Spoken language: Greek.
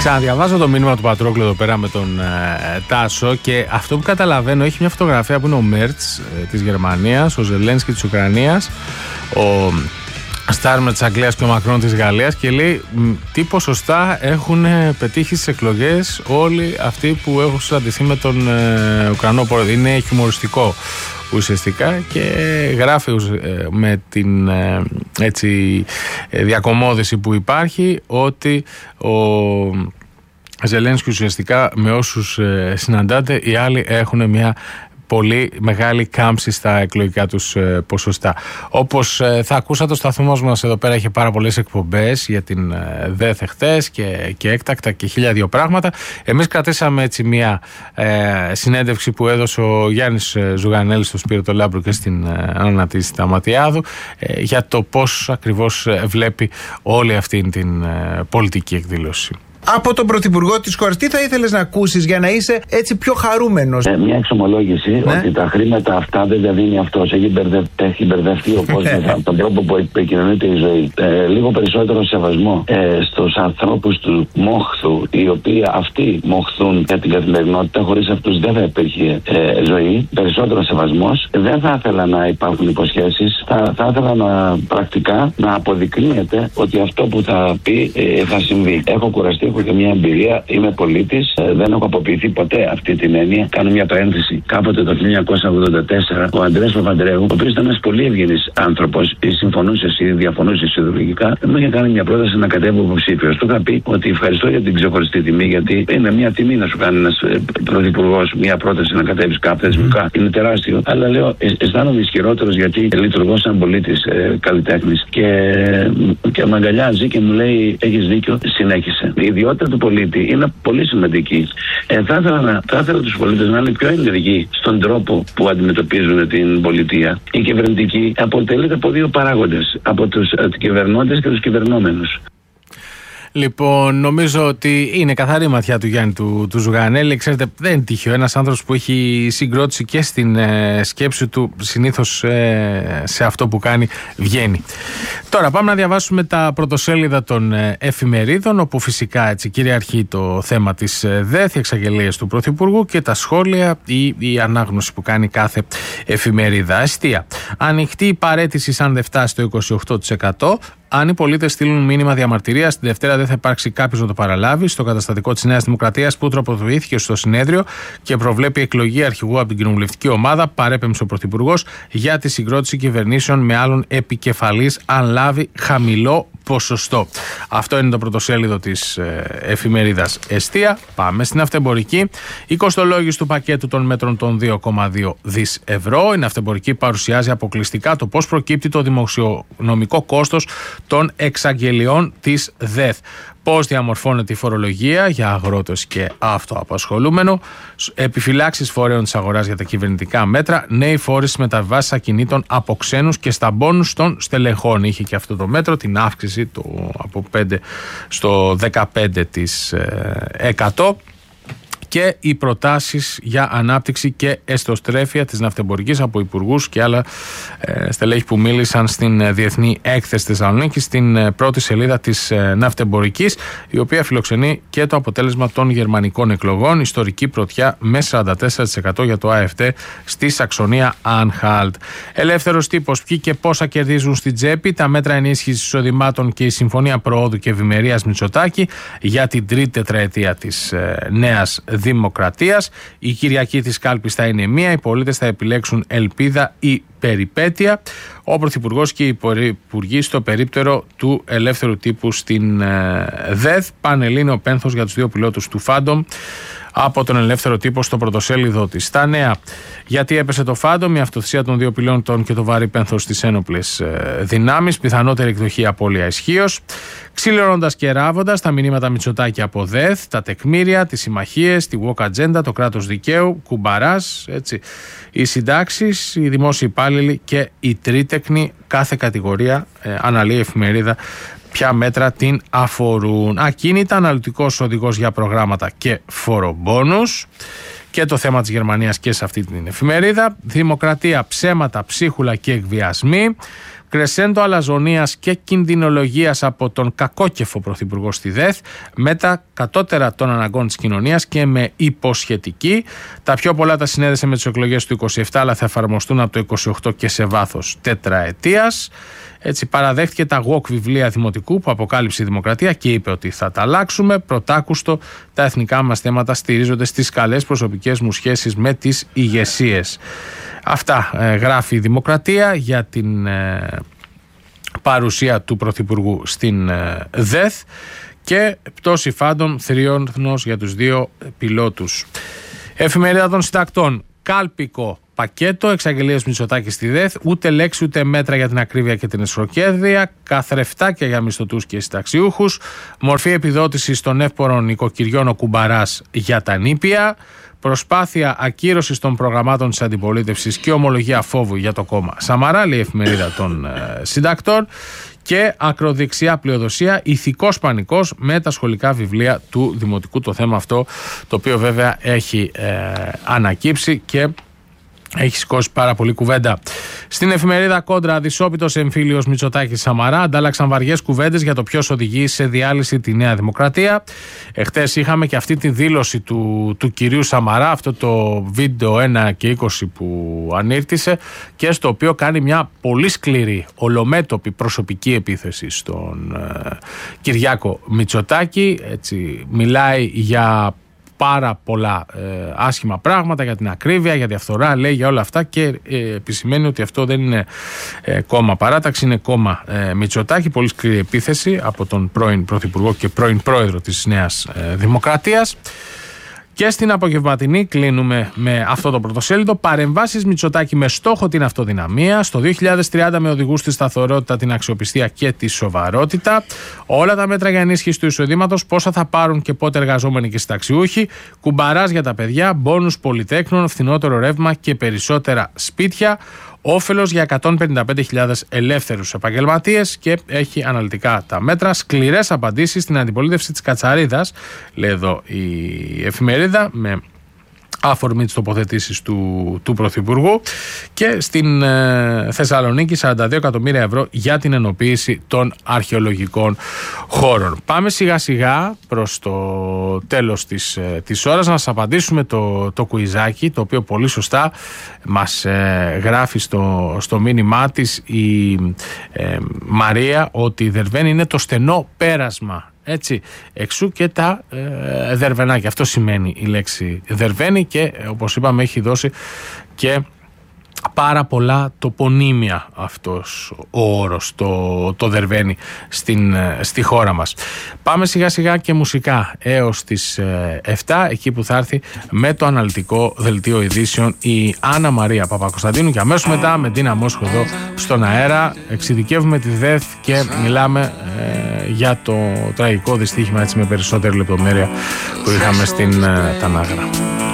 Ξαναδιαβάζω το μήνυμα του Πατρόκλου εδώ πέρα με τον Τάσο και αυτό που καταλαβαίνω, έχει μια φωτογραφία που είναι ο Μέρτς της Γερμανίας, ο Ζελένσκι της Ουκρανίας, ο Στάρμερ της Αγγλίας και ο Μακρόν της Γαλλίας και λέει τι ποσοστά έχουν πετύχει στις εκλογές όλοι αυτοί που έχουν συναντηθεί με τον Ουκρανό πρόεδρο. Είναι χιουμοριστικό ουσιαστικά και γράφει με την έτσι διακομόδηση που υπάρχει ότι ο Ζελένσκι ουσιαστικά με όσους συναντάται οι άλλοι έχουν μια πολύ μεγάλη κάμψη στα εκλογικά τους ποσοστά. Όπως θα ακούσατε, ο σταθμός μας εδώ πέρα είχε πάρα πολλές εκπομπές για την ΔΕΘ χθες και έκτακτα και 1002 πράγματα. Εμείς κρατήσαμε έτσι μια συνέντευξη που έδωσε ο Γιάννης Ζουγανέλης στο Σπύρο το Λάμπρο και στην Άννα της Σταματιάδου για το πώς ακριβώς βλέπει όλη αυτή την πολιτική εκδήλωση. Από τον Πρωθυπουργό της χώρας, τι θα ήθελες να ακούσεις για να είσαι έτσι πιο χαρούμενος? Μια εξομολόγηση ότι τα χρήματα αυτά δεν τα δίνει αυτός. Έχει μπερδευτεί ο κόσμος από τον τρόπο που επικοινωνείται η ζωή. Λίγο περισσότερο σεβασμό στους ανθρώπους του μόχθου, οι οποίοι αυτοί μοχθούν για την καθημερινότητα. Χωρίς αυτούς δεν θα υπήρχε ζωή. Περισσότερο σεβασμός. Δεν θα ήθελα να υπάρχουν υποσχέσεις. Θα ήθελα πρακτικά να αποδεικνύεται ότι αυτό που θα πει θα συμβεί. Έχω κουραστεί. Έχω και μια εμπειρία, είμαι πολίτης, δεν έχω αποποιηθεί ποτέ αυτή την έννοια. Κάνω μια παρένθεση. Κάποτε το 1984 ο Ανδρέας Παπανδρέου, ο οποίος ήταν ένας πολύ ευγενής άνθρωπος, ή συμφωνούσε ή διαφωνούσε ιδεολογικά, μου είχε κάνει μια πρόταση να κατέβω υποψήφιος. Του είχα πει ότι ευχαριστώ για την ξεχωριστή τιμή, γιατί είναι μια τιμή να σου κάνει ένας πρωθυπουργός μια πρόταση να κατέβεις κάπου θεσμικά. Είναι τεράστιο. Αλλά λέω, αισθάνομαι ισχυρότερος γιατί λειτουργώ σαν πολίτης καλλιτέχνης. Και με αγκαλιάζει και μου λέει: έχεις δίκιο, συνέχισε. Η ιδιότητα του πολίτη είναι πολύ σημαντική. Θα ήθελα τους πολίτες να είναι πιο ενεργοί στον τρόπο που αντιμετωπίζουν την πολιτεία. Η κυβερνητική αποτελείται από δύο παράγοντες, από τους κυβερνώντες και τους κυβερνόμενους. Λοιπόν, νομίζω ότι είναι καθαρή ματιά του Γιάννη του Ζουγανέλη. Ξέρετε, δεν είναι τυχαίο. Ένας άνθρωπος που έχει συγκρότηση και στην σκέψη του, συνήθως σε αυτό που κάνει βγαίνει. Τώρα πάμε να διαβάσουμε τα πρωτοσέλιδα των εφημερίδων, όπου φυσικά έτσι κυριαρχεί το θέμα της ΔΕΘ, οι εξαγγελίες του Πρωθυπουργού και τα σχόλια ή η ανάγνωση που κάνει κάθε εφημερίδα. Αστεία. Ανοιχτή η παραίτηση σαν δεν φτάσει στο 28%. Αν οι πολίτες στείλουν μήνυμα διαμαρτυρίας, τη Δευτέρα δεν θα υπάρξει κάποιος να το παραλάβει. Στο καταστατικό της Νέας Δημοκρατίας που τροποποιήθηκε στο συνέδριο και προβλέπει εκλογή αρχηγού από την κοινοβουλευτική ομάδα, παρέπεμψε ο Πρωθυπουργός για τη συγκρότηση κυβερνήσεων με άλλον επικεφαλής, αν λάβει χαμηλό ποσοστό. Αυτό είναι το πρωτοσέλιδο της εφημερίδας Εστία. Πάμε στην αυτεμπορική. Η κοστολόγηση του πακέτου των μέτρων των 2,2 δις ευρώ. Η αυτεμπορική παρουσιάζει αποκλειστικά το πώς προκύπτει το δημοσιονομικό κόστος των εξαγγελιών της ΔΕΘ. Πώς διαμορφώνεται η φορολογία για αγρότες και αυτοαπασχολούμενο, επιφυλάξεις φορέων της αγοράς για τα κυβερνητικά μέτρα, νέοι φόροι στις μεταβάσεις ακινήτων από ξένους και στα μπόνους των στελεχών. Είχε και αυτό το μέτρο την αύξηση από 5 στο 15%. Και οι προτάσεις για ανάπτυξη και εστοστρέφεια της ναυτεμπορικής από υπουργούς και άλλα στελέχη που μίλησαν στην Διεθνή Έκθεση Θεσσαλονίκη, στην πρώτη σελίδα της ναυτεμπορικής, η οποία φιλοξενεί και το αποτέλεσμα των γερμανικών εκλογών. Ιστορική πρωτιά με 44% για το ΑΕΦΤ στη Σαξονία Ανχάλτ. Ελεύθερος τύπος, ποιοι και πόσα κερδίζουν στην τσέπη, τα μέτρα ενίσχυσης εισοδημάτων και η Συμφωνία Προόδου και Ευημερίας Μητσοτάκη για την τρίτη τετραετία της Νέας Δημοκρατίας. Η Κυριακή της κάλπης θα είναι μία. Οι πολίτες θα επιλέξουν ελπίδα ή περιπέτεια. Ο Πρωθυπουργός και οι υπουργοί στο περίπτερο του ελεύθερου τύπου στην ΔΕΘ. Πανελλήνιο πένθος για τους δύο πιλότους του Φάντομ. Από τον ελεύθερο τύπο στο πρωτοσέλιδο της. Στα νέα, γιατί έπεσε το Φάντομ, η αυτοθυσία των δύο πιλότων και το βαρύ πένθος στις ένοπλες δυνάμεις, πιθανότερη εκδοχή απώλεια ισχύως. Ξυλώνοντας και ράβοντας τα μηνύματα Μητσοτάκη από ΔΕΘ, τα τεκμήρια, τις συμμαχίες, τη walk agenda, το κράτος δικαίου, κουμπαράς, έτσι. Οι συντάξεις, οι δημόσιοι υπάλληλοι και οι τρίτεκνοι, κάθε κατηγορία αναλύει η εφημερίδα ποια μέτρα την αφορούν. Ακίνητα, αναλυτικός οδηγός για προγράμματα και φορομπόνους. Και το θέμα της Γερμανίας και σε αυτή την εφημερίδα. Δημοκρατία, ψέματα, ψίχουλα και εκβιασμοί. Κρεσέντο αλαζονίας και κινδυνολογίας από τον κακόκεφο πρωθυπουργό στη ΔΕΘ, με τα κατώτερα των αναγκών της κοινωνίας και με υποσχετική. Τα πιο πολλά τα συνέδεσε με τις εκλογές του 27, αλλά θα εφαρμοστούν από το 28 και σε βάθος τετραετίας. Έτσι παραδέχτηκε τα ΓΟΚ βιβλία δημοτικού που αποκάλυψε η Δημοκρατία και είπε ότι θα τα αλλάξουμε. Πρωτάκουστο, τα εθνικά μας θέματα στηρίζονται στις καλές προσωπικές μου σχέσεις με τις ηγεσίες. Αυτά γράφει η Δημοκρατία για την παρουσία του Πρωθυπουργού στην ΔΕΘ και πτώση φάντων θρίωνος για τους δύο πιλότους. Εφημερίδα των Συντακτών. Κάλπικο πακέτο, εξαγγελίες Μητσοτάκη στη ΔΕΘ, ούτε λέξη ούτε μέτρα για την ακρίβεια και την εσχροκέρδεια, καθρεφτάκια για μισθωτούς και συνταξιούχους, μορφή επιδότησης των εύπορων οικοκυριών ο Κουμπαράς για τα νήπια, προσπάθεια ακύρωσης των προγραμμάτων της αντιπολίτευσης και ομολογία φόβου για το κόμμα Σαμαρά, λέει η εφημερίδα των Συντακτών, και ακροδεξιά πλειοδοσία, ηθικός πανικός με τα σχολικά βιβλία του Δημοτικού. Το θέμα αυτό, το οποίο βέβαια έχει ανακύψει και έχει σηκώσει πάρα πολύ κουβέντα. Στην εφημερίδα Κόντρα, δυσόπιτος εμφύλιος Μητσοτάκης Σαμαρά αντάλλαξαν βαριές κουβέντες για το ποιος οδηγεί σε διάλυση τη Νέα Δημοκρατία. Εχθές είχαμε και αυτή τη δήλωση του κυρίου Σαμαρά, αυτό το βίντεο 1 και 20 που ανήρτησε και στο οποίο κάνει μια πολύ σκληρή, ολομέτωπη προσωπική επίθεση στον Κυριάκο Μητσοτάκη. Έτσι, μιλάει για πάρα πολλά άσχημα πράγματα, για την ακρίβεια, για διαφθορά, λέει για όλα αυτά και επισημαίνει ότι αυτό δεν είναι κόμμα παράταξη, είναι κόμμα Μητσοτάκη. Πολύ σκληρή επίθεση από τον πρώην Πρωθυπουργό και πρώην Πρόεδρο της Νέας Δημοκρατίας. Και στην απογευματινή κλείνουμε με αυτό το πρωτοσέλιδο. Παρεμβάσεις Μητσοτάκη με στόχο την αυτοδυναμία. Στο 2030 με οδηγούς στη σταθερότητα, την αξιοπιστία και τη σοβαρότητα. Όλα τα μέτρα για ενίσχυση του εισοδήματος, πόσα θα πάρουν και πότε εργαζόμενοι και συνταξιούχοι. Κουμπαράς για τα παιδιά, μπόνους πολυτέκνων, φθηνότερο ρεύμα και περισσότερα σπίτια. Όφελος για 155.000 ελεύθερους επαγγελματίες και έχει αναλυτικά τα μέτρα. Σκληρές απαντήσεις στην αντιπολίτευση της Κατσαρίδας, λέει εδώ η εφημερίδα, με αφορμή τις τοποθετήσεις του Πρωθυπουργού. Και στην Θεσσαλονίκη 42 εκατομμύρια ευρώ για την ενοποίηση των αρχαιολογικών χώρων. Πάμε σιγά σιγά προς το τέλος της ώρας να σας απαντήσουμε το κουιζάκι, το οποίο πολύ σωστά μας γράφει στο μήνυμά της η Μαρία ότι η Δερβαίνη είναι το στενό πέρασμα. Έτσι, εξού και τα δερβενάκια. Αυτό σημαίνει η λέξη Δερβαίνη και όπως είπαμε έχει δώσει και πάρα πολλά τοπονύμια αυτός ο όρος, το Δερβαίνη στη χώρα μας. Πάμε σιγά σιγά και μουσικά έως τις 7, εκεί που θα έρθει με το αναλυτικό δελτίο ειδήσεων η Άννα Μαρία Παπακοσταντίνου και αμέσως μετά με Ντίνα Μόσχο εδώ στον αέρα εξειδικεύουμε τη ΔΕΘ και μιλάμε για το τραγικό δυστύχημα έτσι με περισσότερη λεπτομέρεια που είχαμε στην Τανάγρα.